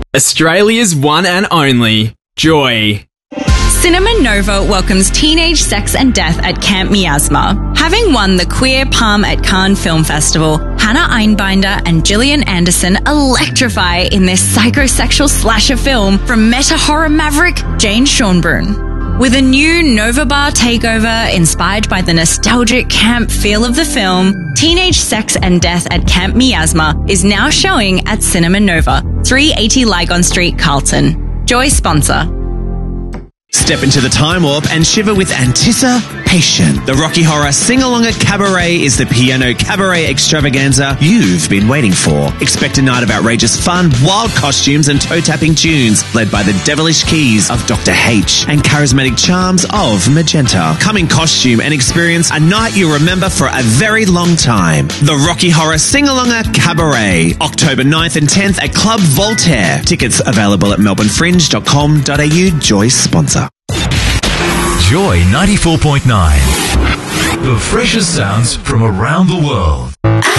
Australia's one and only Joy. Cinema Nova welcomes teenage sex and death at Camp Miasma. Having won the Queer Palm at Cannes Film Festival, Hannah Einbinder and Gillian Anderson electrify in this psychosexual slasher film from meta-horror maverick Jane Schonbrun. With a new Nova Bar takeover inspired by the nostalgic camp feel of the film, Teenage Sex and Death at Camp Miasma is now showing at Cinema Nova, 380 Lygon Street, Carlton. Joy sponsor. Step into the time warp and shiver with anticipation. The Rocky Horror Sing-Along Cabaret is the piano cabaret extravaganza you've been waiting for. Expect a night of outrageous fun, wild costumes and toe-tapping tunes led by the devilish keys of Dr. H and charismatic charms of Magenta. Come in costume and experience a night you'll remember for a very long time. The Rocky Horror Sing-Along Cabaret, October 9th and 10th at Club Voltaire. Tickets available at melbournefringe.com.au. Joy sponsor. Joy 94.9. The freshest sounds from around the world.